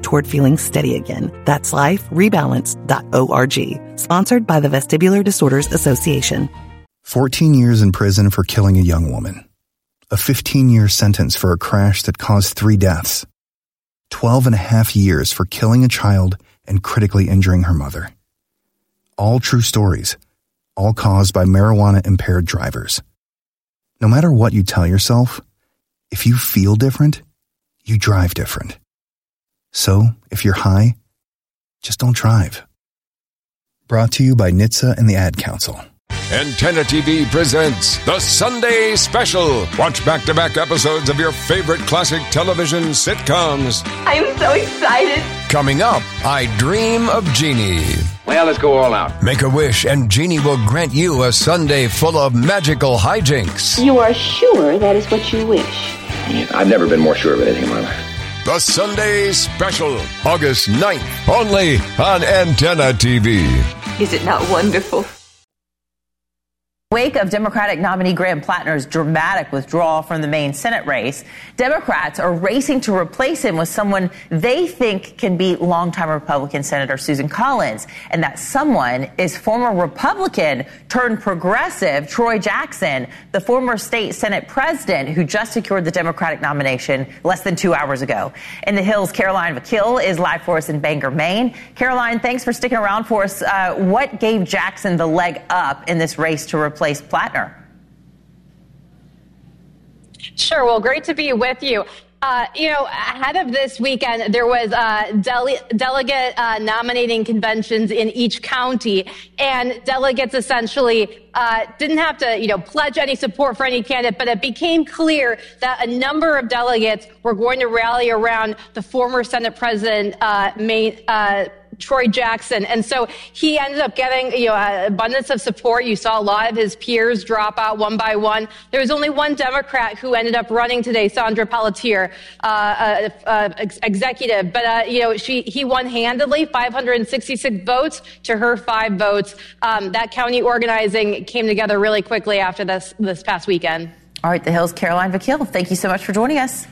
toward feeling steady again. That's liferebalance.org. Sponsored by the Vestibular Disorders Association. 14 years in prison for killing a young woman. A 15-year sentence for a crash that caused 3 deaths. 12 and a half years for killing a child and critically injuring her mother. All true stories, all caused by marijuana-impaired drivers. No matter what you tell yourself, if you feel different, you drive different. So, if you're high, just don't drive. Brought to you by NHTSA and the Ad Council. Antenna TV presents The Sunday Special. Watch back-to-back episodes of your favorite classic television sitcoms. I'm so excited. Coming up, I Dream of Jeannie. Well, let's go all out. Make a wish and Jeannie will grant you a Sunday full of magical hijinks. You are sure that is what you wish? I've never been more sure of anything in my life. The Sunday Special, August 9th, only on Antenna TV. Is it not wonderful? Wake of Democratic nominee Graham Plattner's dramatic withdrawal from the main Senate race, Democrats are racing to replace him with someone they think can beat longtime Republican Senator Susan Collins. And that someone is former Republican turned progressive Troy Jackson, the former state Senate president who just secured the Democratic nomination less than 2 hours ago. In the Hills, Caroline Vakil is live for us in Bangor, Maine. Caroline, thanks for sticking around for us. What gave Jackson the leg up in this race to replace Plattner? Sure. Well, great to be with you. Ahead of this weekend, there was delegate nominating conventions in each county, and delegates essentially didn't have to, pledge any support for any candidate, but it became clear that a number of delegates were going to rally around the former Senate President, Troy Jackson. And so he ended up getting, an abundance of support. You saw a lot of his peers drop out one by one. There was only one Democrat who ended up running today, Sandra Pelletier, executive. But, he won handedly, 566 votes to her 5 votes. That county organizing came together really quickly after this past weekend. All right, the Hills, Caroline Vakil, thank you so much for joining us.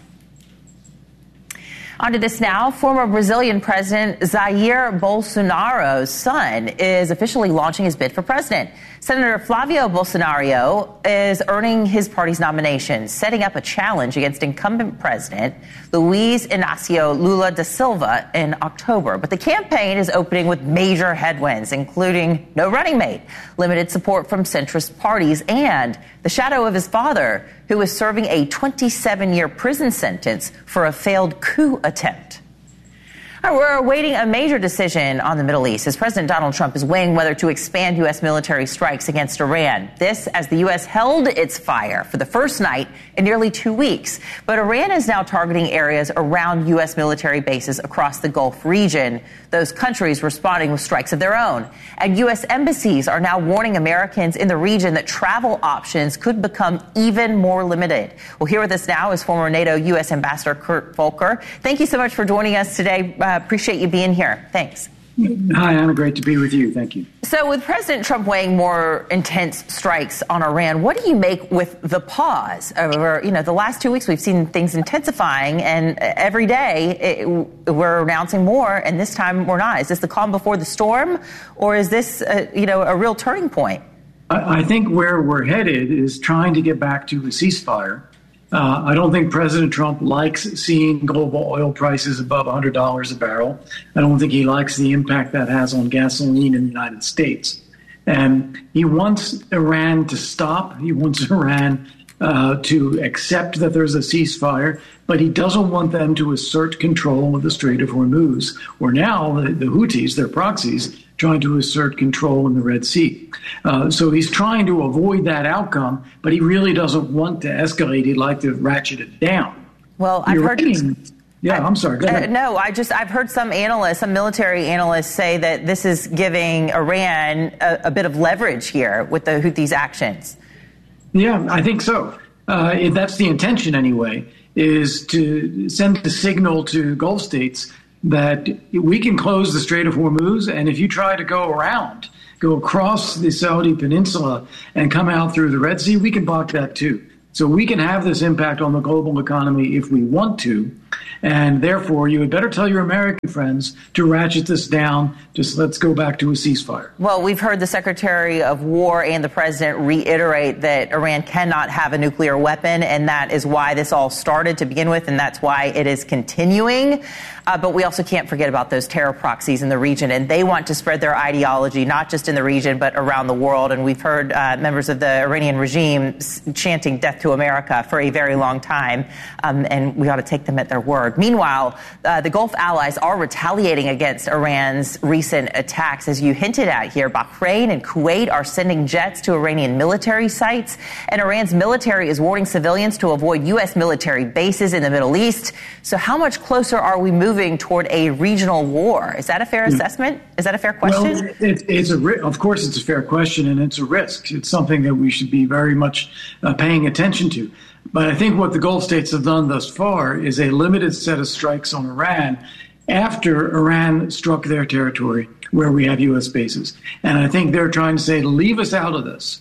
On to this now. Former Brazilian President Jair Bolsonaro's son is officially launching his bid for president. Senator Flavio Bolsonaro is earning his party's nomination, setting up a challenge against incumbent President Luiz Inácio Lula da Silva in October. But the campaign is opening with major headwinds, including no running mate, limited support from centrist parties, and the shadow of his father, who is serving a 27-year prison sentence for a failed coup attempt. We're awaiting a major decision on the Middle East as President Donald Trump is weighing whether to expand U.S. military strikes against Iran. This as the U.S. held its fire for the first night in nearly 2 weeks. But Iran is now targeting areas around U.S. military bases across the Gulf region, those countries responding with strikes of their own. And U.S. embassies are now warning Americans in the region that travel options could become even more limited. Well, here with us now is former NATO U.S. Ambassador Kurt Volker. Thank you so much for joining us today. Appreciate you being here. Thanks. Hi, Anna. Great to be with you. Thank you. So with President Trump weighing more intense strikes on Iran, what do you make with the pause? Over, the last 2 weeks, we've seen things intensifying, and every day we're announcing more, and this time we're not. Is this the calm before the storm, or is this, a real turning point? I think where we're headed is trying to get back to a ceasefire. I don't think President Trump likes seeing global oil prices above $100 a barrel. I don't think he likes the impact that has on gasoline in the United States. And he wants Iran to stop. He wants Iran to accept that there's a ceasefire, but he doesn't want them to assert control of the Strait of Hormuz, where now the Houthis, their proxies, trying to assert control in the Red Sea. So he's trying to avoid that outcome, but he really doesn't want to escalate. He'd like to ratchet it down. Well, I've heard... Yeah, I'm sorry. Go ahead. No, I've heard some military analysts say that this is giving Iran a bit of leverage here with the Houthis' actions. Yeah, I think so. That's the intention anyway, is to send the signal to Gulf states that we can close the Strait of Hormuz, and if you try to go across the Saudi peninsula and come out through the Red Sea, we can block that too. So we can have this impact on the global economy if we want to. And therefore, you had better tell your American friends to ratchet this down. Just let's go back to a ceasefire. Well, we've heard the Secretary of War and the President reiterate that Iran cannot have a nuclear weapon, and that is why this all started to begin with, and that's why it is continuing. But we also can't forget about those terror proxies in the region, and they want to spread their ideology, not just in the region, but around the world. And we've heard members of the Iranian regime chanting death to America for a very long time, and we ought to take them at their word. Meanwhile, the Gulf allies are retaliating against Iran's recent attacks. As you hinted at here, Bahrain and Kuwait are sending jets to Iranian military sites, and Iran's military is warning civilians to avoid U.S. military bases in the Middle East. So how much closer are we moving toward a regional war? Is that a fair assessment? Is that a fair question? Well, of course it's a fair question, and it's a risk. It's something that we should be very much paying attention to. But I think what the Gulf states have done thus far is a limited set of strikes on Iran after Iran struck their territory where we have U.S. bases. And I think they're trying to say, leave us out of this.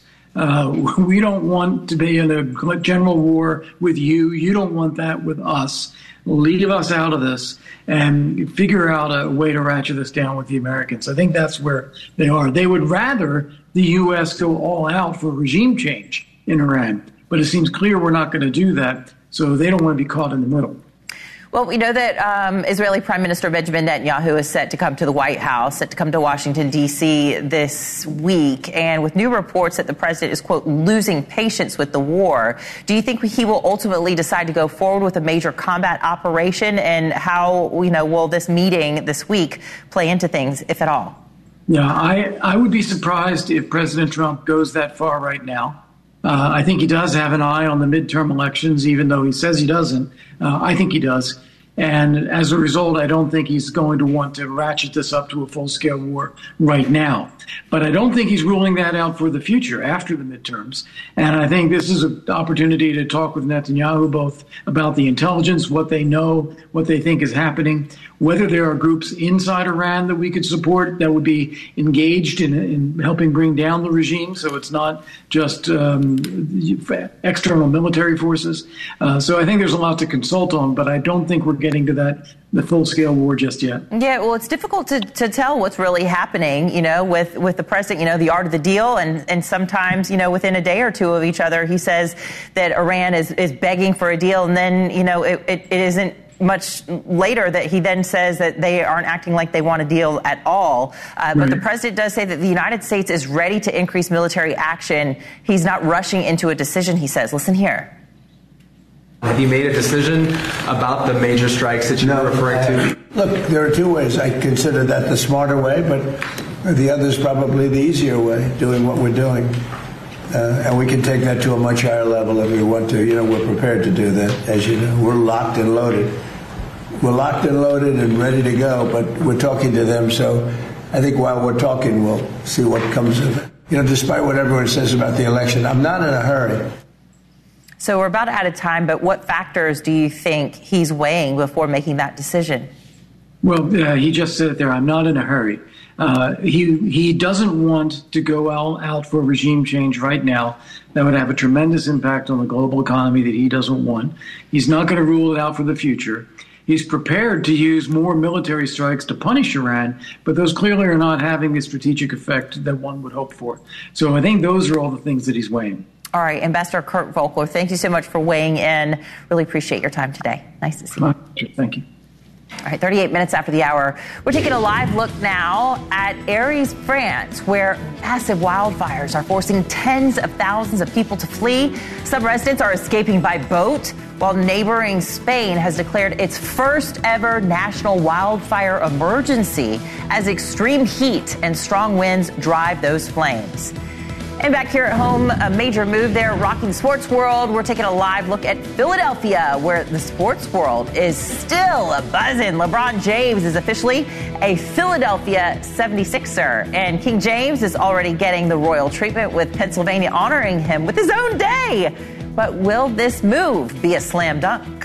We don't want to be in a general war with you. You don't want that with us. Leave us out of this and figure out a way to ratchet this down with the Americans. I think that's where they are. They would rather the U.S. go all out for regime change in Iran. But it seems clear we're not going to do that, so they don't want to be caught in the middle. Well, we know that Israeli Prime Minister Benjamin Netanyahu is set to come to the White House, set to come to Washington, D.C. this week. And with new reports that the president is, quote, losing patience with the war, do you think he will ultimately decide to go forward with a major combat operation? And how, will this meeting this week play into things, if at all? Yeah, I would be surprised if President Trump goes that far right now. I think he does have an eye on the midterm elections, even though he says he doesn't. I think he does. And as a result, I don't think he's going to want to ratchet this up to a full-scale war right now. But I don't think he's ruling that out for the future after the midterms. And I think this is an opportunity to talk with Netanyahu both about the intelligence, what they know, what they think is happening, whether there are groups inside Iran that we could support that would be engaged in helping bring down the regime, so it's not just external military forces. So I think there's a lot to consult on, but I don't think we're getting to the full-scale war just yet. Yeah, well, it's difficult to tell what's really happening, with the president, the art of the deal. And sometimes, within a day or two of each other, he says that Iran is begging for a deal. And then, it isn't much later that he then says that they aren't acting like they want a deal at all. But the president does say that the United States is ready to increase military action. He's not rushing into a decision, he says. Listen here. Have you made a decision about the major strikes that you're referring to? Look, there are two ways. I consider that the smarter way, but the other is probably the easier way, doing what we're doing. And we can take that to a much higher level if we want to. We're prepared to do that, as you know. We're locked and loaded. We're locked and loaded and ready to go, but we're talking to them. So I think while we're talking, we'll see what comes of it. Despite what everyone says about the election, I'm not in a hurry. So we're about out of time, but what factors do you think he's weighing before making that decision? Well, he just said it there. I'm not in a hurry. He doesn't want to go out for regime change right now. That would have a tremendous impact on the global economy that he doesn't want. He's not going to rule it out for the future. He's prepared to use more military strikes to punish Iran, but those clearly are not having the strategic effect that one would hope for. So I think those are all the things that he's weighing. All right, Ambassador Kurt Volker, thank you so much for weighing in. Really appreciate your time today. Nice to see you. Thank you. All right, 38 minutes after the hour, we're taking a live look now at Aries, France, where massive wildfires are forcing tens of thousands of people to flee. Some residents are escaping by boat, while neighboring Spain has declared its first ever national wildfire emergency as extreme heat and strong winds drive those flames. And back here at home, a major move there, rocking sports world. We're taking a live look at Philadelphia, where the sports world is still a buzzing. LeBron James is officially a Philadelphia 76er. And King James is already getting the royal treatment, with Pennsylvania honoring him with his own day. But will this move be a slam dunk?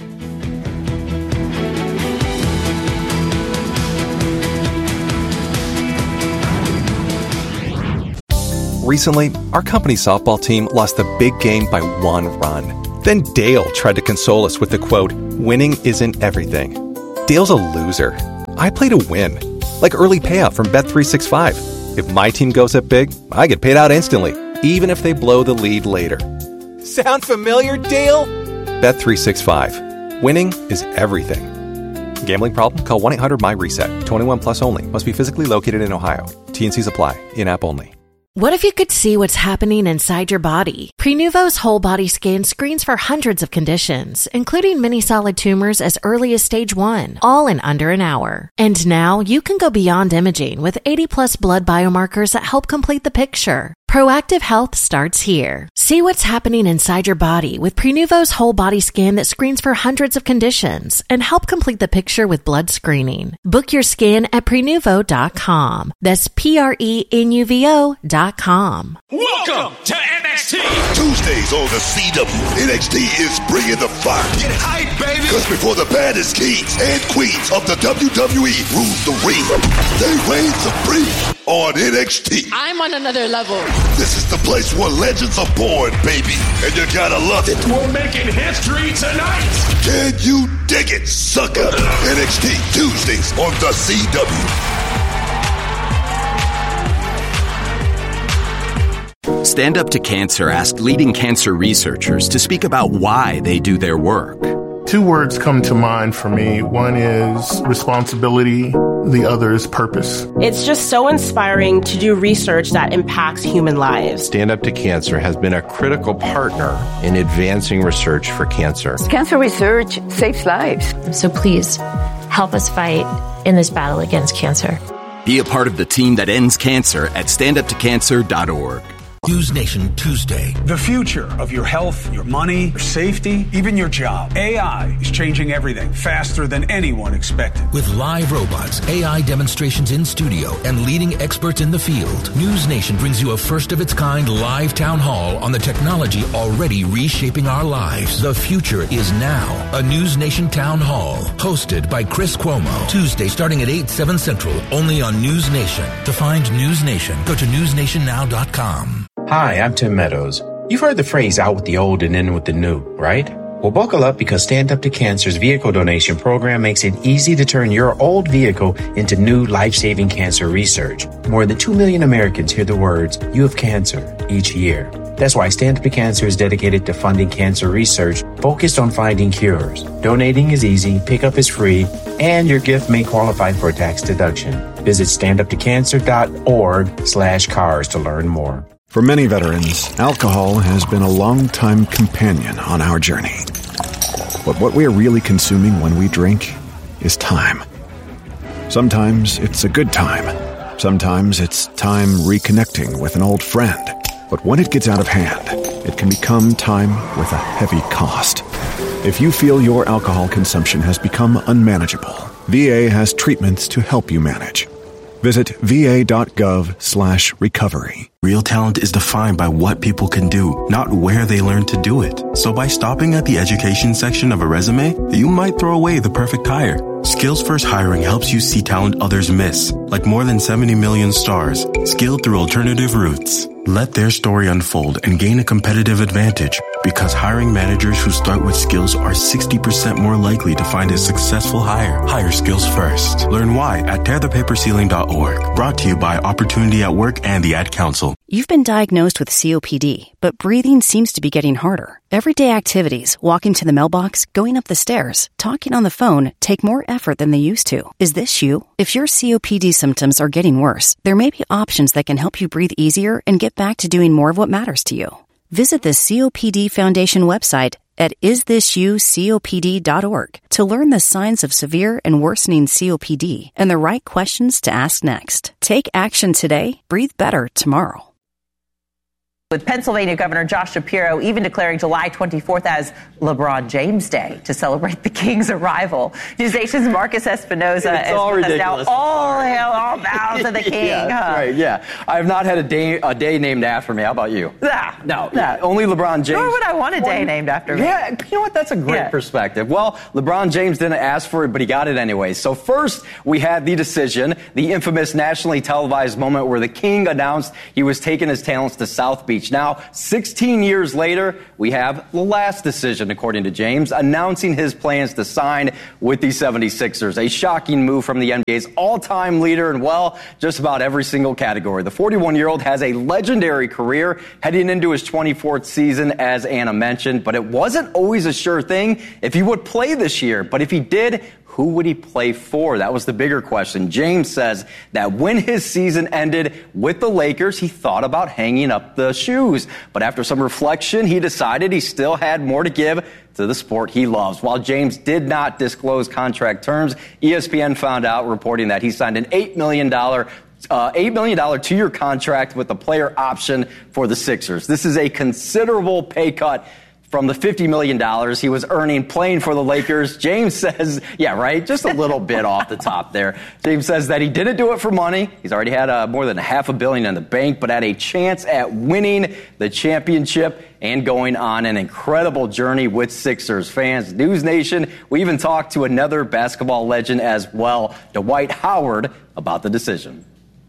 Recently, our company's softball team lost the big game by 1 run. Then Dale tried to console us with the quote, winning isn't everything. Dale's a loser. I play to win. Like early payout from Bet365. If my team goes up big, I get paid out instantly, even if they blow the lead later. Sound familiar, Dale? Bet365. Winning is everything. Gambling problem? Call 1-800-MY-RESET. 21 plus only. Must be physically located in Ohio. T&Cs apply. In-app only. What if you could see what's happening inside your body? Prenuvo's whole body scan screens for hundreds of conditions, including many solid tumors as early as stage 1, all in under an hour. And now you can go beyond imaging with 80-plus blood biomarkers that help complete the picture. Proactive health starts here. See what's happening inside your body with Prenuvo's whole body scan that screens for hundreds of conditions and help complete the picture with blood screening. Book your scan at Prenuvo.com. That's Prenuvo.com. Welcome to NXT. Tuesdays on the CW. NXT is bringing the fire. Get hype, baby. Because before the baddest kings and queens of the WWE rule the ring, they reign supreme on NXT. I'm on another level. This is the place where legends are born, baby. And you gotta love it. We're making history tonight. Can you dig it, sucker? NXT Tuesdays on the CW. Stand Up to Cancer asked leading cancer researchers to speak about why they do their work. Two words come to mind for me. One is responsibility. The other is purpose. It's just so inspiring to do research that impacts human lives. Stand Up to Cancer has been a critical partner in advancing research for cancer. Cancer research saves lives. So please help us fight in this battle against cancer. Be a part of the team that ends cancer at standuptocancer.org. News Nation Tuesday. The future of your health, your money, your safety, even your job. AI is changing everything faster than anyone expected. With live robots, AI demonstrations in studio, and leading experts in the field, News Nation brings you a first-of-its-kind live town hall on the technology already reshaping our lives. The future is now. A News Nation town hall, hosted by Chris Cuomo. Tuesday starting at 8/7 Central, only on News Nation. To find News Nation, go to newsnationnow.com. Hi, I'm Tim Meadows. You've heard the phrase out with the old and in with the new, right? Well, buckle up because Stand Up to Cancer's vehicle donation program makes it easy to turn your old vehicle into new life-saving cancer research. More than 2 million Americans hear the words, "You have cancer," each year. That's why Stand Up to Cancer is dedicated to funding cancer research focused on finding cures. Donating is easy, pickup is free, and your gift may qualify for a tax deduction. Visit standuptocancer.org/cars to learn more. For many veterans, alcohol has been a long-time companion on our journey. But what we are really consuming when we drink is time. Sometimes it's a good time. Sometimes it's time reconnecting with an old friend. But when it gets out of hand, it can become time with a heavy cost. If you feel your alcohol consumption has become unmanageable, VA has treatments to help you manage. Visit va.gov/recovery. Real talent is defined by what people can do, not where they learn to do it. So by stopping at the education section of a resume, you might throw away the perfect hire. Skills First Hiring helps you see talent others miss, like more than 70 million stars, skilled through alternative routes. Let their story unfold and gain a competitive advantage, because hiring managers who start with skills are 60% more likely to find a successful hire. Hire skills first. Learn why at tearthepaperceiling.org. Brought to you by Opportunity at Work and the Ad Council. You've been diagnosed with COPD, but breathing seems to be getting harder. Everyday activities, walking to the mailbox, going up the stairs, talking on the phone, take more effort than they used to. Is this you? If your COPD symptoms are getting worse, there may be options that can help you breathe easier and get back to doing more of what matters to you. Visit the COPD Foundation website at isthisyoucopd.org to learn the signs of severe and worsening COPD and the right questions to ask next. Take action today, breathe better tomorrow. With Pennsylvania Governor Josh Shapiro even declaring July 24th as LeBron James Day to celebrate the King's arrival. News Nation's Marcus Espinoza is with us now. All hail, all bow to the King. Yeah, that's right, yeah. I have not had a day named after me. How about you? No. Only LeBron James. Nor would I want a day named after me. Yeah, you know what? That's a great perspective. Well, LeBron James didn't ask for it, but he got it anyway. So first, we had the decision, the infamous nationally televised moment where the King announced he was taking his talents to South Beach Beach. Now, 16 years later, we have the last decision, according to James, announcing his plans to sign with the 76ers. A shocking move from the NBA's all-time leader in, well, just about every single category. The 41-year-old has a legendary career heading into his 24th season, as Anna mentioned, but it wasn't always a sure thing if he would play this year. But if he did, who would he play for? That was the bigger question. James says that when his season ended with the Lakers, he thought about hanging up the shoes. But after some reflection, he decided he still had more to give to the sport he loves. While James did not disclose contract terms, ESPN found out, reporting that he signed an $8 million two-year contract with a player option for the Sixers. This is a considerable pay cut from the $50 million he was earning playing for the Lakers. James says, yeah, right, just a little bit off the top there. James says that he didn't do it for money. He's already had more than $500 million in the bank, but had a chance at winning the championship and going on an incredible journey with Sixers fans. News Nation, we even talked to another basketball legend as well, Dwight Howard, about the decision.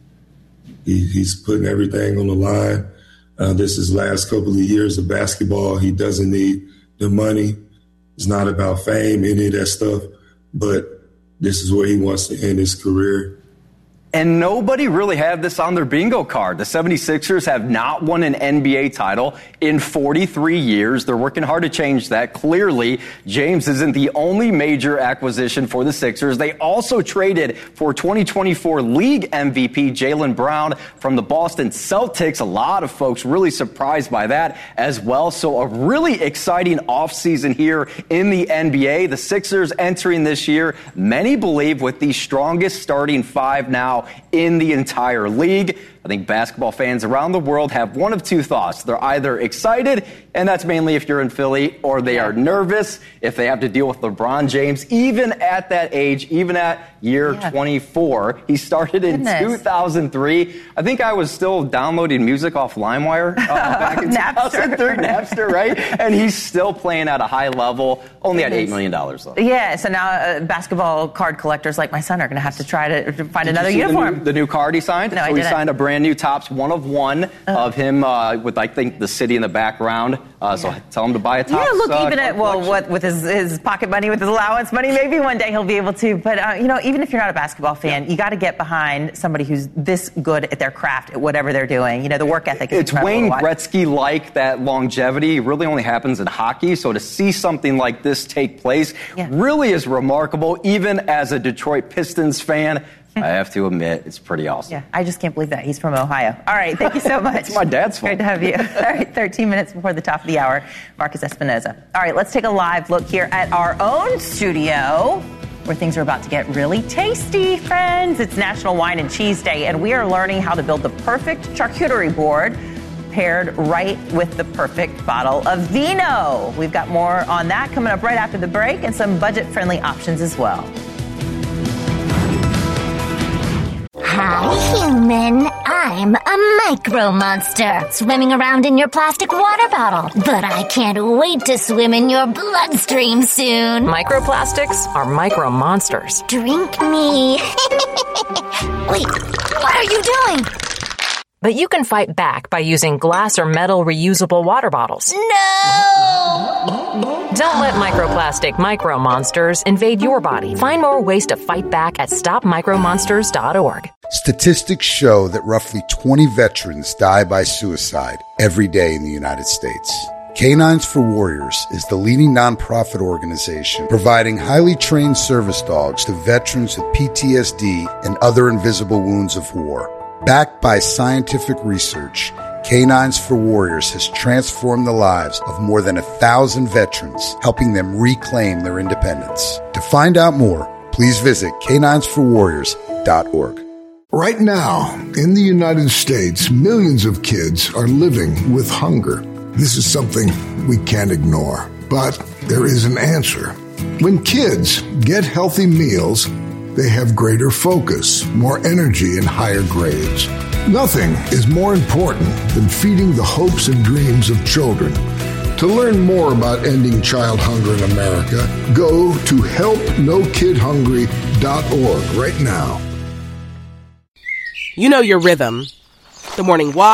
He's putting everything on the line. This is last couple of years of basketball. He doesn't need the money. It's not about fame, any of that stuff. But this is where he wants to end his career. And nobody really had this on their bingo card. The 76ers have not won an NBA title in 43 years. They're working hard to change that. Clearly, James isn't the only major acquisition for the Sixers. They also traded for 2024 league MVP Jaylen Brown from the Boston Celtics. A lot of folks really surprised by that as well. So a really exciting offseason here in the NBA. The Sixers entering this year, many believe, with the strongest starting five now in the entire league. I think basketball fans around the world have one of two thoughts. They're either excited, and that's mainly if you're in Philly, or they are nervous if they have to deal with LeBron James, even at that age, even at year 24. He started in 2003. I think I was still downloading music off LimeWire back in 2003, Napster, right? And he's still playing at a high level, only at $8 million, though. Yeah, so now basketball card collectors like my son are going to have to try to find another uniform. The new card he signed? No, so he signed a brand new Topps 1 of 1 of him with, I think, the city in the background. So tell him to buy a Topps. Yeah, look, even at, what with his pocket money, with his allowance money, maybe one day he'll be able to. But, even if you're not a basketball fan, you got to get behind somebody who's this good at their craft, at whatever they're doing. The work ethic is incredible. It's Wayne Gretzky-like, that longevity really only happens in hockey. So to see something like this take place really is remarkable. Even as a Detroit Pistons fan, I have to admit, it's pretty awesome. Yeah, I just can't believe that. He's from Ohio. All right, thank you so much. It's my dad's fault. Great to have you. All right, 13 minutes before the top of the hour, Marcus Espinoza. All right, let's take a live look here at our own studio, where things are about to get really tasty, friends. It's National Wine and Cheese Day, and we are learning how to build the perfect charcuterie board paired right with the perfect bottle of vino. We've got more on that coming up right after the break, and some budget-friendly options as well. Hi, human. I'm a micro monster swimming around in your plastic water bottle. But I can't wait to swim in your bloodstream soon. Microplastics are micro monsters. Drink me. Wait, what are you doing? But you can fight back by using glass or metal reusable water bottles. No! Don't let microplastic micro monsters invade your body. Find more ways to fight back at stopmicromonsters.org. Statistics show that roughly 20 veterans die by suicide every day in the United States. Canines for Warriors is the leading nonprofit organization providing highly trained service dogs to veterans with PTSD and other invisible wounds of war. Backed by scientific research, Canines for Warriors has transformed the lives of more than 1,000 veterans, helping them reclaim their independence. To find out more, please visit caninesforwarriors.org. Right now, in the United States, millions of kids are living with hunger. This is something we can't ignore, but there is an answer. When kids get healthy meals, they have greater focus, more energy, and higher grades. Nothing is more important than feeding the hopes and dreams of children. To learn more about ending child hunger in America, go to helpnokidhungry.org right now. You know your rhythm. The morning walk,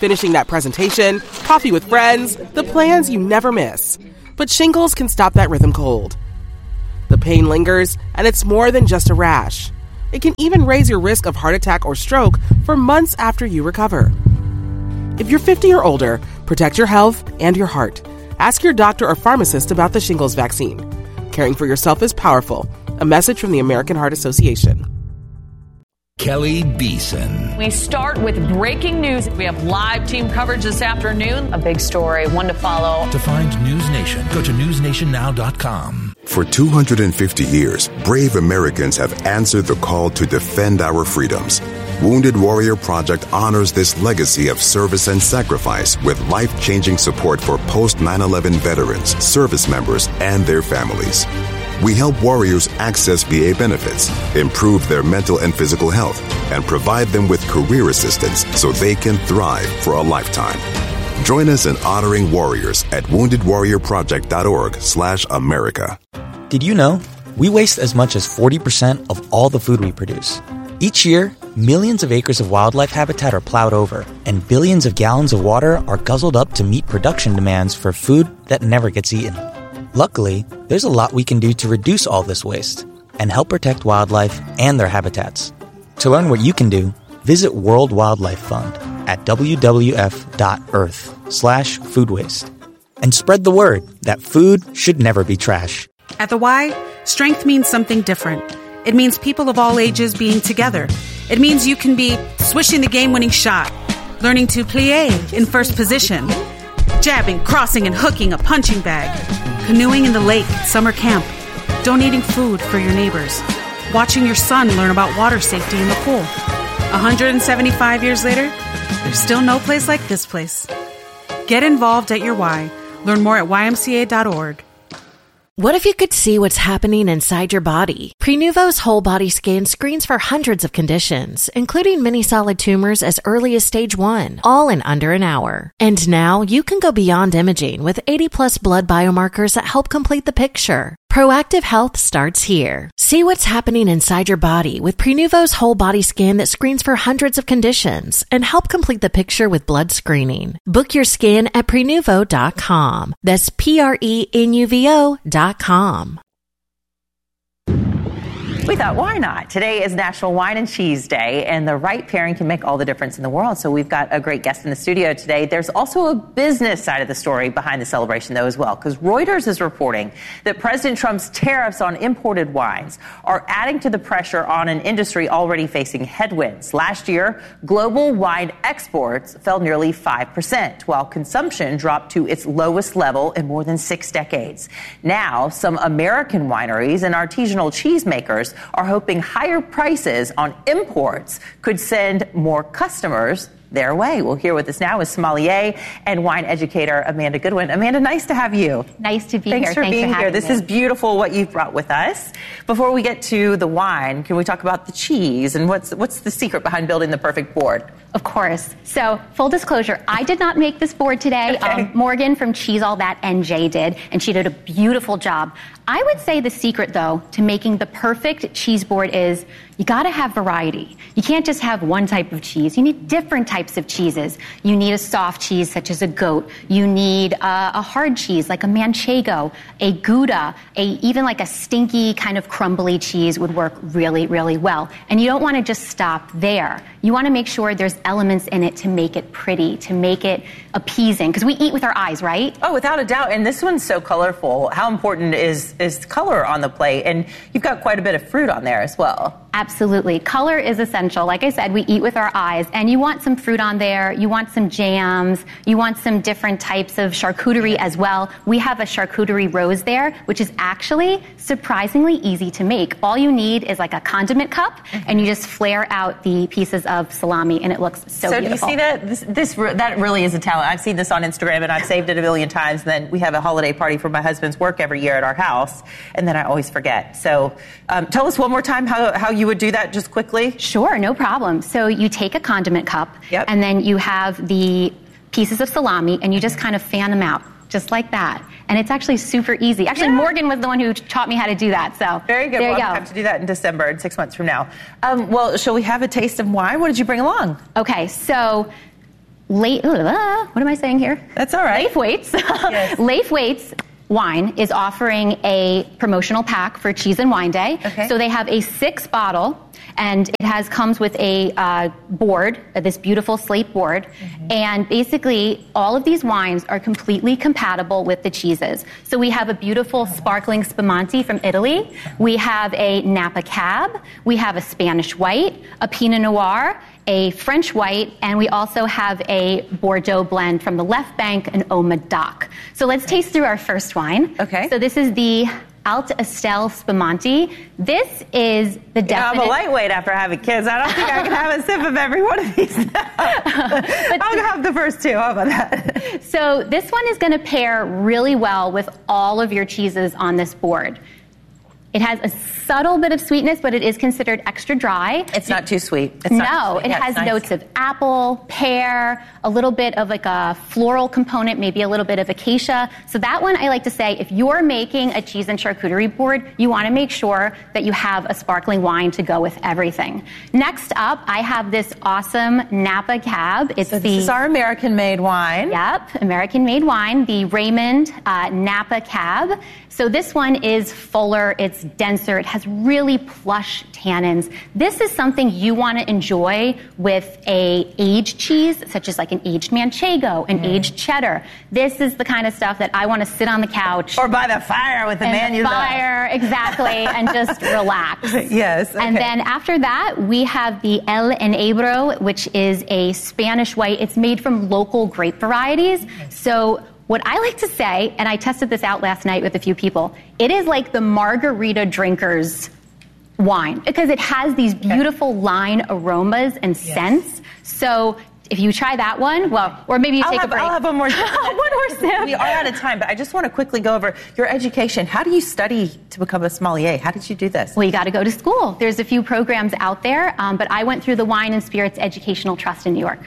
finishing that presentation, coffee with friends, the plans you never miss. But shingles can stop that rhythm cold. The pain lingers, and it's more than just a rash. It can even raise your risk of heart attack or stroke for months after you recover. If you're 50 or older, protect your health and your heart. Ask your doctor or pharmacist about the shingles vaccine. Caring for yourself is powerful. A message from the American Heart Association. Kelly Beeson. We start with breaking news. We have live team coverage this afternoon. A big story, one to follow. To find News Nation, go to newsnationnow.com. For 250 years, brave Americans have answered the call to defend our freedoms. Wounded Warrior Project honors this legacy of service and sacrifice with life-changing support for post-9/11 veterans, service members, and their families. We help warriors access VA benefits, improve their mental and physical health, and provide them with career assistance so they can thrive for a lifetime. Join us in honoring warriors at woundedwarriorproject.org/America. Did you know we waste as much as 40% of all the food we produce? Each year, millions of acres of wildlife habitat are plowed over, and billions of gallons of water are guzzled up to meet production demands for food that never gets eaten. Luckily, there's a lot we can do to reduce all this waste and help protect wildlife and their habitats. To learn what you can do, visit World Wildlife Fund at wwf.earth/food waste. And spread the word that food should never be trash. At the Y, strength means something different. It means people of all ages being together. It means you can be swishing the game-winning shot, learning to plie in first position, jabbing, crossing, and hooking a punching bag, canoeing in the lake at summer camp, donating food for your neighbors, watching your son learn about water safety in the pool. 175 years later, there's still no place like this place. Get involved at your Y. Learn more at ymca.org. What if you could see what's happening inside your body? Prenuvo's whole body scan screens for hundreds of conditions, including many solid tumors as early as stage 1, all in under an hour. And now you can go beyond imaging with 80+ blood biomarkers that help complete the picture. Proactive health starts here. See what's happening inside your body with Prenuvo's whole body scan that screens for hundreds of conditions and help complete the picture with blood screening. Book your scan at Prenuvo.com. That's Prenuvo.com. We thought, why not? Today is National Wine and Cheese Day, and the right pairing can make all the difference in the world. So we've got a great guest in the studio today. There's also a business side of the story behind the celebration, though, as well, because Reuters is reporting that President Trump's tariffs on imported wines are adding to the pressure on an industry already facing headwinds. Last year, global wine exports fell nearly 5%, while consumption dropped to its lowest level in more than 6 decades. Now, some American wineries and artisanal cheesemakers are hoping higher prices on imports could send more customers their way. We'll hear with us now is sommelier and wine educator Amanda Goodwin. Amanda, nice to have you. Nice to be here. Thanks for being here. This is beautiful what you've brought with us. Before we get to the wine, can we talk about the cheese and what's the secret behind building the perfect board? Of course. So, full disclosure, I did not make this board today. Okay. Morgan from Cheese All That NJ did, and she did a beautiful job. I would say the secret, though, to making the perfect cheese board is you got to have variety. You can't just have one type of cheese. You need different types of cheeses. You need a soft cheese, such as a goat. You need a hard cheese, like a manchego, a Gouda, even like a stinky kind of crumbly cheese would work really, really well. And you don't want to just stop there. You want to make sure there's elements in it to make it pretty, to make it appeasing, because we eat with our eyes, right? Oh, without a doubt. And this one's so colorful. How important is color on the plate? And you've got quite a bit of fruit on there as well. Absolutely. Color is essential. Like I said, we eat with our eyes, and you want some fruit on there. You want some jams. You want some different types of charcuterie as well. We have a charcuterie rose there, which is actually surprisingly easy to make. All you need is like a condiment cup, and you just flare out the pieces of salami, and it looks so beautiful. So do you see that? That really is a talent. I've seen this on Instagram, and I've saved it a million times. And then we have a holiday party for my husband's work every year at our house, and then I always forget. So tell us one more time how you would do that just quickly. Sure, no problem. So you take a condiment cup, and then you have the pieces of salami, and you just kind of fan them out, just like that. And it's actually super easy. Actually, Morgan was the one who taught me how to do that. So very good. There you go. I'll have to do that in December, in 6 months from now. Well, shall we have a taste of wine? What did you bring along? Okay, so what am I saying here? That's all right. Leif Waits. Yes. Leif Waits Wine is offering a promotional pack for Cheese and Wine Day. Okay. So they have a 6-bottle, and it comes with a board, this beautiful slate board. Mm-hmm. And basically, all of these wines are completely compatible with the cheeses. So we have a beautiful sparkling Spumante from Italy. We have a Napa Cab. We have a Spanish White, a Pinot Noir, a French White, and we also have a Bordeaux blend from the Left Bank, an Haut-Medoc. So let's taste through our first wine. Okay. So this is the Alt Estelle Spumante. This is the definite... I'm a lightweight after having kids. I don't think I can have a sip of every one of these now. I'll have the first 2. How about that? So this one is going to pair really well with all of your cheeses on this board. It has a subtle bit of sweetness, but it is considered extra dry. It's not too sweet. It has notes of apple, pear, a little bit of like a floral component, maybe a little bit of acacia. So that one, I like to say, if you're making a cheese and charcuterie board, you want to make sure that you have a sparkling wine to go with everything. Next up, I have this awesome Napa Cab. This is our American-made wine. Yep, American-made wine, the Raymond Napa Cab. So this one is fuller, it's denser, it has really plush tannins. This is something you want to enjoy with a aged cheese, such as like an aged Manchego, an aged cheddar. This is the kind of stuff that I want to sit on the couch. Or by the fire with the man you love. Fire, exactly, and just relax. Yes. Okay. And then after that, we have the El Enebro, which is a Spanish white. It's made from local grape varieties. So what I like to say, and I tested this out last night with a few people, it is like the margarita drinker's wine because it has these beautiful line aromas and scents. So if you try that one, well, or maybe you take a break. I'll have one more sip. One more sip. We are out of time, but I just want to quickly go over your education. How do you study to become a sommelier? How did you do this? Well, you got to go to school. There's a few programs out there, but I went through the Wine and Spirits Educational Trust in New York.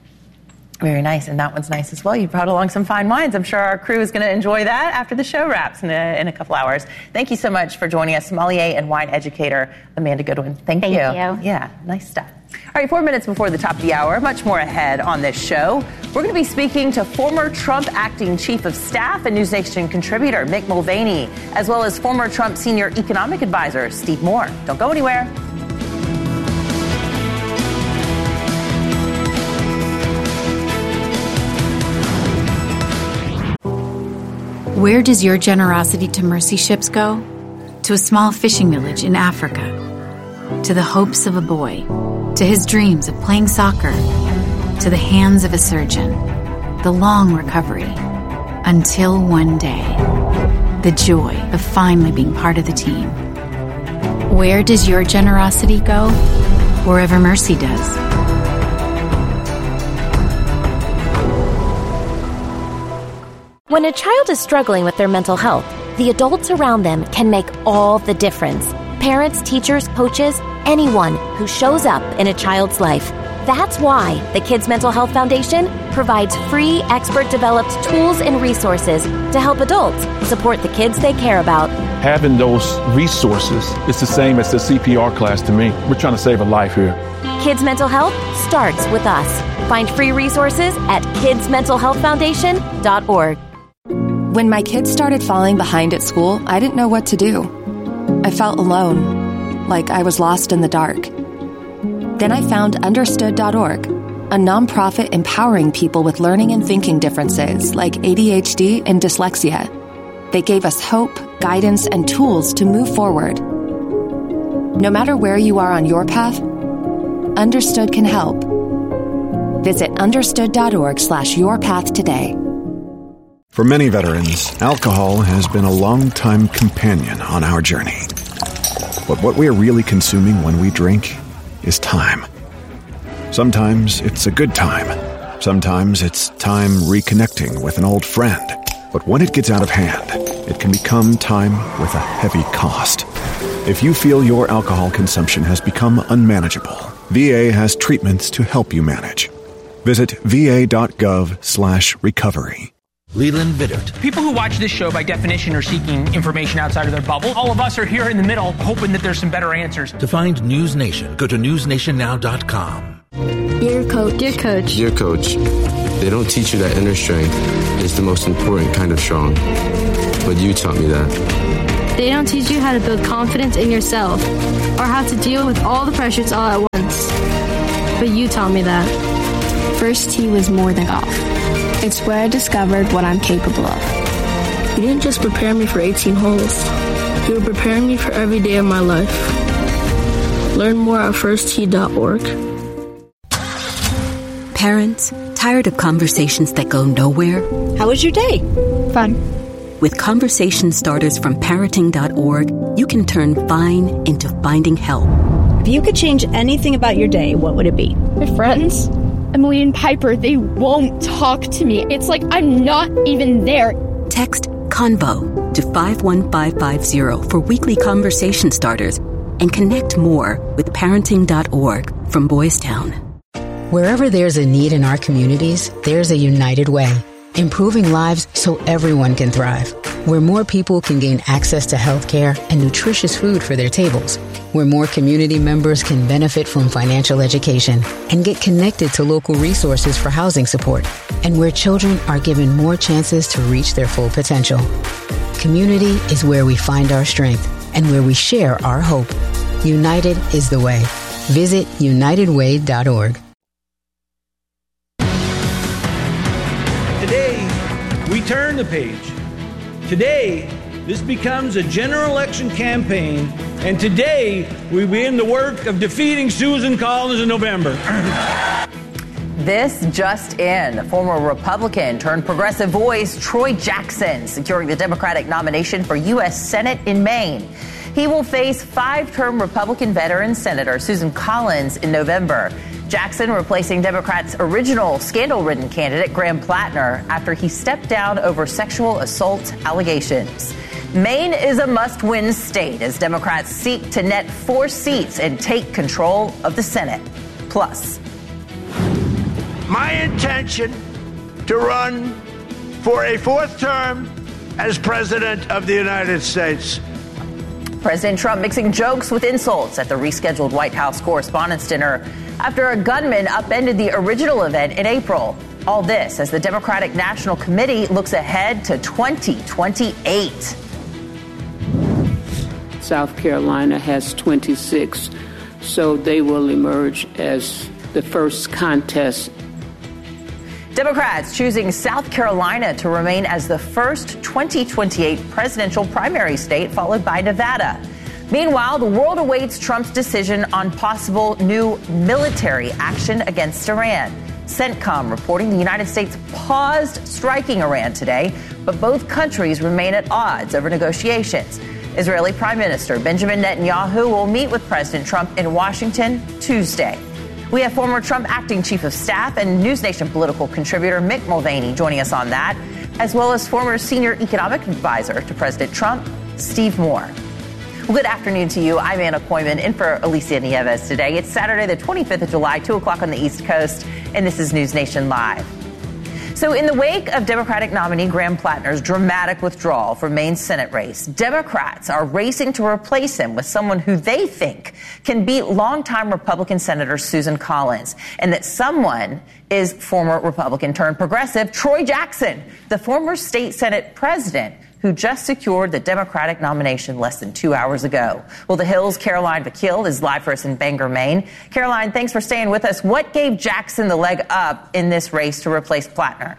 Very nice, and that one's nice as well. You brought along some fine wines. I'm sure our crew is going to enjoy that after the show wraps in a couple hours. Thank you so much for joining us, sommelier and wine educator Amanda Goodwin. Thank you. Yeah, nice stuff. All right, 4 minutes before the top of the hour, much more ahead on this show. We're going to be speaking to former Trump acting chief of staff and News Nation contributor Mick Mulvaney, as well as former Trump senior economic advisor Steve Moore. Don't go anywhere. Where does your generosity to mercy ships go? To a small fishing village in Africa. To the hopes of a boy. To his dreams of playing soccer. To the hands of a surgeon. The long recovery. Until one day. The joy of finally being part of the team. Where does your generosity go? Wherever mercy does. When a child is struggling with their mental health, the adults around them can make all the difference. Parents, teachers, coaches, anyone who shows up in a child's life. That's why the Kids Mental Health Foundation provides free, expert-developed tools and resources to help adults support the kids they care about. Having those resources is the same as the CPR class to me. We're trying to save a life here. Kids Mental Health starts with us. Find free resources at kidsmentalhealthfoundation.org. When my kids started falling behind at school, I didn't know what to do. I felt alone, like I was lost in the dark. Then I found Understood.org, a nonprofit empowering people with learning and thinking differences like ADHD and dyslexia. They gave us hope, guidance, and tools to move forward. No matter where you are on your path, Understood can help. Visit understood.org/yourpath today. For many veterans, alcohol has been a long-time companion on our journey. But what we are really consuming when we drink is time. Sometimes it's a good time. Sometimes it's time reconnecting with an old friend. But when it gets out of hand, it can become time with a heavy cost. If you feel your alcohol consumption has become unmanageable, VA has treatments to help you manage. Visit va.gov/recovery. Leland Vittert. People who watch this show, by definition, are seeking information outside of their bubble. All of us are here in the middle, hoping that there's some better answers. To find News Nation, go to newsnationnow.com. Dear Coach. Dear Coach. Dear Coach, they don't teach you that inner strength is the most important kind of strong. But you taught me that. They don't teach you how to build confidence in yourself or how to deal with all the pressures all at once. But you taught me that. First tee was more than golf. It's where I discovered what I'm capable of. You didn't just prepare me for 18 holes. You were preparing me for every day of my life. Learn more at firsttee.org. Parents, tired of conversations that go nowhere? How was your day? Fun. With conversation starters from parenting.org, you can turn fine into finding help. If you could change anything about your day, what would it be? My friends, Emily and Piper, they won't talk to me. It's like I'm not even there. Text CONVO to 51550 for weekly conversation starters and connect more with parenting.org from Boys Town. Wherever there's a need in our communities, there's a United Way. Improving lives so everyone can thrive. Where more people can gain access to health care and nutritious food for their tables. Where more community members can benefit from financial education and get connected to local resources for housing support. And where children are given more chances to reach their full potential. Community is where we find our strength and where we share our hope. United is the way. Visit unitedway.org. Today, we turn the page. Today, this becomes a general election campaign, and today we begin the work of defeating Susan Collins in November. This just in. Former Republican turned progressive voice Troy Jackson securing the Democratic nomination for U.S. Senate in Maine. He will face five-term Republican veteran Senator Susan Collins in November. Jackson replacing Democrats' original scandal-ridden candidate, Graham Plattner, after he stepped down over sexual assault allegations. Maine is a must-win state as Democrats seek to net 4 seats and take control of the Senate. Plus, my intention to run for a 4th term as President of the United States. President Trump mixing jokes with insults at the rescheduled White House Correspondents' Dinner after a gunman upended the original event in April. All this as the Democratic National Committee looks ahead to 2028. South Carolina has 26, so they will emerge as the first contest. Democrats choosing South Carolina to remain as the first 2028 presidential primary state, followed by Nevada. Meanwhile, the world awaits Trump's decision on possible new military action against Iran. CENTCOM reporting the United States paused striking Iran today, but both countries remain at odds over negotiations. Israeli Prime Minister Benjamin Netanyahu will meet with President Trump in Washington Tuesday. We have former Trump acting chief of staff and News Nation political contributor Mick Mulvaney joining us on that, as well as former senior economic advisor to President Trump, Steve Moore. Well, good afternoon to you. I'm Anna Koyman in for Alicia Nieves today. It's Saturday, the 25th of July, 2 o'clock on the East Coast, and this is News Nation Live. So in the wake of Democratic nominee Graham Plattner's dramatic withdrawal from Maine's Senate race, Democrats are racing to replace him with someone who they think can beat longtime Republican Senator Susan Collins. And that someone is former Republican turned progressive Troy Jackson, the former state Senate president who just secured the Democratic nomination less than 2 hours ago. Well, the Hill's Caroline Vakil is live for us in Bangor, Maine. Caroline, thanks for staying with us. What gave Jackson the leg up in this race to replace Plattner?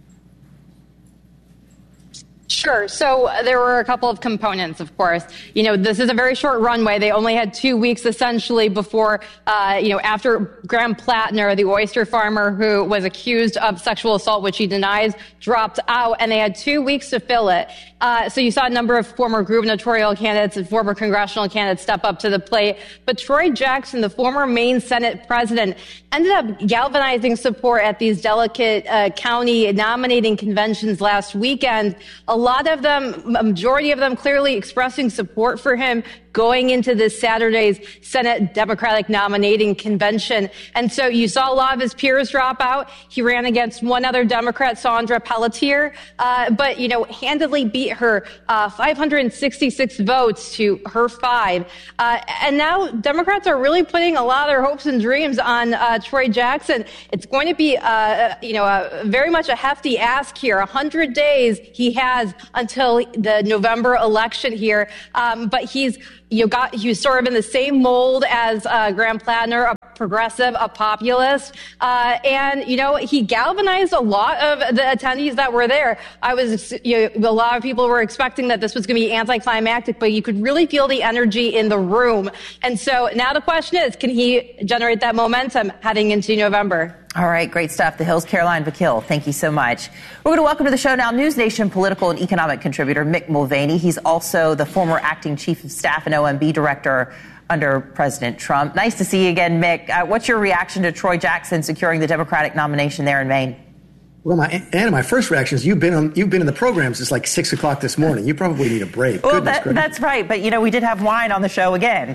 Sure. So there were a couple of components, of course. You know, this is a very short runway. They only had 2 weeks essentially before, after Graham Plattner, the oyster farmer who was accused of sexual assault, which he denies, dropped out, and they had 2 weeks to fill it. So you saw a number of former gubernatorial candidates and former congressional candidates step up to the plate. But Troy Jackson, the former Maine Senate president, ended up galvanizing support at these delicate county nominating conventions last weekend. A lot of them, a majority of them clearly expressing support for him, going into this Saturday's Senate Democratic nominating convention. And so you saw a lot of his peers drop out. He ran against one other Democrat, Sandra Pelletier, but, handedly beat her 566 votes to her 5. And now Democrats are really putting a lot of their hopes and dreams on Troy Jackson. It's going to be, very much a hefty ask here. 100 days he has until the November election here. But he's sort of in the same mold as Graham Plattner, a progressive, a populist. And he galvanized a lot of the attendees that were there. A lot of people were expecting that this was going to be anticlimactic, but you could really feel the energy in the room. And so now the question is, can he generate that momentum heading into November? All right, great stuff. The Hill's Caroline Vakil, thank you so much. We're going to welcome to the show now News Nation political and economic contributor Mick Mulvaney. He's also the former acting chief of staff and OMB director under President Trump. Nice to see you again, Mick. What's your reaction to Troy Jackson securing the Democratic nomination there in Maine? Well, my first reaction is you've been in the program since like 6 o'clock this morning. You probably need a break. Well, that's right. But, we did have wine on the show again.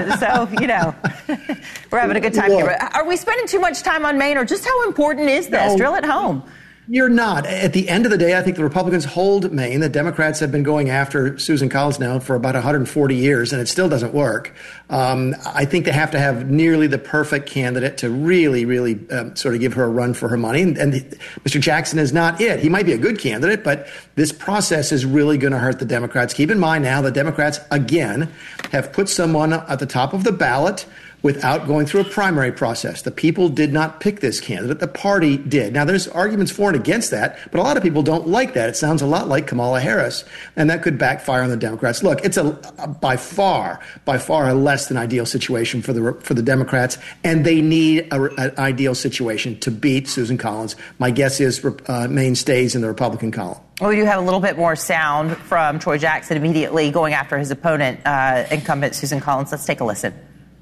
We're having a good time here. But are we spending too much time on Maine, or just how important is this? Drill it home. You're not. At the end of the day, I think the Republicans hold Maine. The Democrats have been going after Susan Collins now for about 140 years, and it still doesn't work. I think they have to have nearly the perfect candidate to really, really sort of give her a run for her money. And Mr. Jackson is not it. He might be a good candidate, but this process is really going to hurt the Democrats. Keep in mind now the Democrats, again, have put someone at the top of the ballot without going through a primary process. The people did not pick this candidate. The party did. Now, there's arguments for and against that, but a lot of people don't like that. It sounds a lot like Kamala Harris, and that could backfire on the Democrats. Look, it's by far a less than ideal situation for the Democrats, and they need an ideal situation to beat Susan Collins. My guess is Maine stays in the Republican column. Well, we do have a little bit more sound from Troy Jackson immediately going after his opponent, incumbent Susan Collins. Let's take a listen.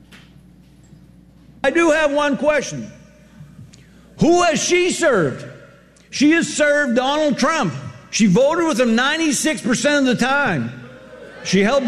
I do have one question. Who has she served? She has served Donald Trump. She voted with him 96% of the time. She helped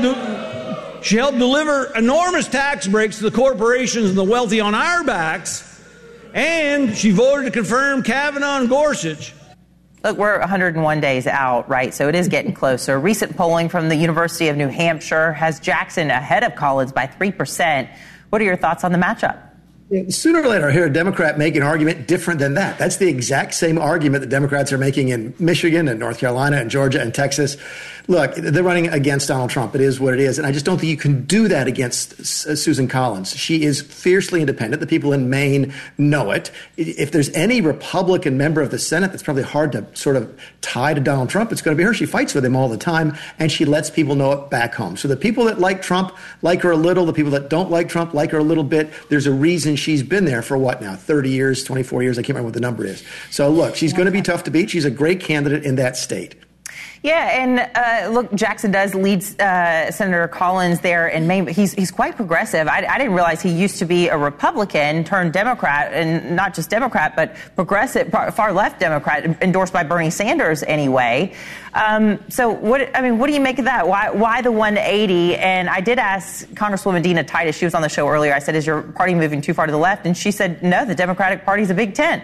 deliver enormous tax breaks to the corporations and the wealthy on our backs. And she voted to confirm Kavanaugh and Gorsuch. Look, we're 101 days out, right? So it is getting closer. Recent polling from the University of New Hampshire has Jackson ahead of Collins by 3%. What are your thoughts on the matchup? Sooner or later, I hear a Democrat make an argument different than that. That's the exact same argument that Democrats are making in Michigan and North Carolina and Georgia and Texas. Look, they're running against Donald Trump. It is what it is. And I just don't think you can do that against Susan Collins. She is fiercely independent. The people in Maine know it. If there's any Republican member of the Senate that's probably hard to sort of tie to Donald Trump, it's going to be her. She fights with him all the time, and she lets people know it back home. So the people that like Trump like her a little. The people that don't like Trump like her a little bit. There's a reason she's been there for what now? 30 years, 24 years? I can't remember what the number is. So look, she's going to be tough to beat. She's a great candidate in that state. Yeah, and look, Jackson does lead Senator Collins there in Maine, but he's quite progressive. I didn't realize he used to be a Republican turned Democrat, and not just Democrat, but progressive, far left Democrat, endorsed by Bernie Sanders anyway. So what do you make of that? Why the 180? And I did ask Congresswoman Dina Titus, she was on the show earlier. I said, is your party moving too far to the left? And she said, no, the Democratic Party's a big tent.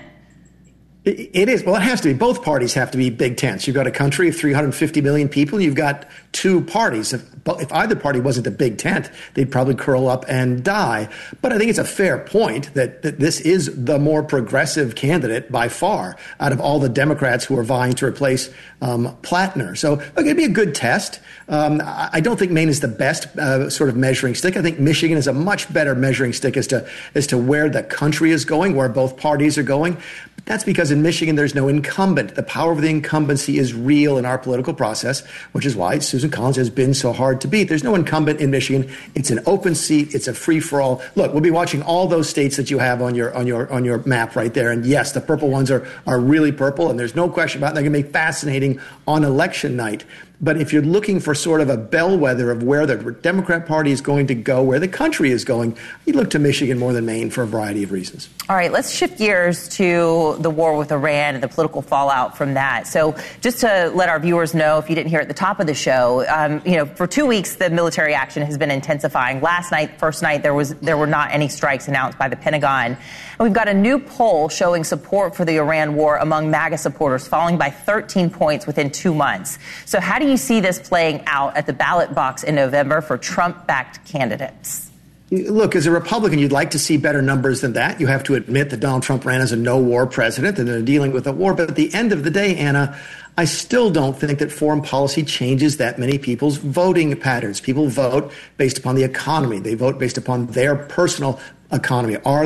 It is. Well, it has to be. Both parties have to be big tents. You've got a country of 350 million people. You've got two parties. If either party wasn't a big tent, they'd probably curl up and die. But I think it's a fair point that this is the more progressive candidate by far out of all the Democrats who are vying to replace Plattner. So look, it'd be a good test. I don't think Maine is the best sort of measuring stick. I think Michigan is a much better measuring stick as to where the country is going, where both parties are going. That's because in Michigan, there's no incumbent. The power of the incumbency is real in our political process, which is why Susan Collins has been so hard to beat. There's no incumbent in Michigan. It's an open seat. It's a free-for-all. Look, we'll be watching all those states that you have on your map right there. And yes, the purple ones are really purple, and there's no question about it. They're going to be fascinating on election night. But if you're looking for sort of a bellwether of where the Democrat Party is going to go, where the country is going, you look to Michigan more than Maine for a variety of reasons. All right, let's shift gears to the war with Iran and the political fallout from that. So just to let our viewers know, if you didn't hear at the top of the show, for 2 weeks, the military action has been intensifying. Last night, first night, there were not any strikes announced by the Pentagon. And we've got a new poll showing support for the Iran war among MAGA supporters, falling by 13 points within 2 months. So how do you see this playing out at the ballot box in November for Trump-backed candidates? Look, as a Republican, you'd like to see better numbers than that. You have to admit that Donald Trump ran as a no-war president and they're dealing with a war. But at the end of the day, Anna, I still don't think that foreign policy changes that many people's voting patterns. People vote based upon the economy. They vote based upon their personal economy. Are